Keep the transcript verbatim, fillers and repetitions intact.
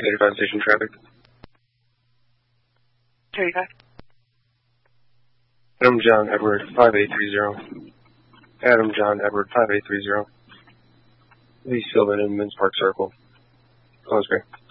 eighty-five station traffic. thirty-five. Adam John Edward five eight three zero. Adam John Edward five eight three zero. Lee Sylvan in Mince Park Circle. Close, Gray.